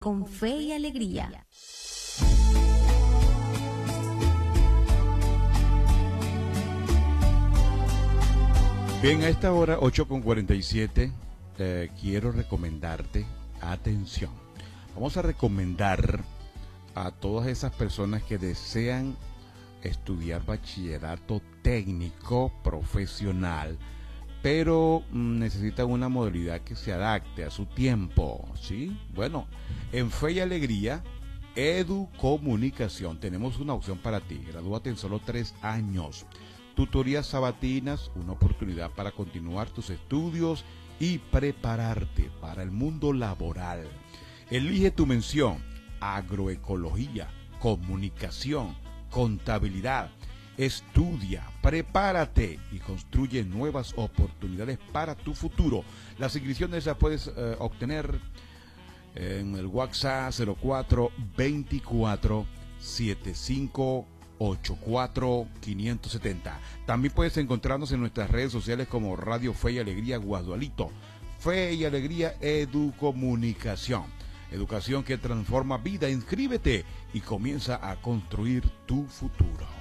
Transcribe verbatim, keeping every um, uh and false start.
con fe y alegría. Bien, a esta hora, ocho con cuarenta y siete, eh, quiero recomendarte, atención, vamos a recomendar a todas esas personas que desean estudiar bachillerato técnico profesional, pero mm, necesitan una modalidad que se adapte a su tiempo, ¿sí? Bueno, en Fe y Alegría, Educomunicación, tenemos una opción para ti. Gradúate en solo tres años. Tutorías sabatinas, una oportunidad para continuar tus estudios y prepararte para el mundo laboral. Elige tu mención: agroecología, comunicación, contabilidad. Estudia, prepárate y construye nuevas oportunidades para tu futuro. Las inscripciones las puedes eh, obtener en el WhatsApp cero cuatro veinticuatro setenta y cinco ochenta y cuatro quinientos setenta. También puedes encontrarnos en nuestras redes sociales como Radio Fe y Alegría Guadualito. Fe y Alegría Educomunicación. Educación que transforma vida. Inscríbete y comienza a construir tu futuro.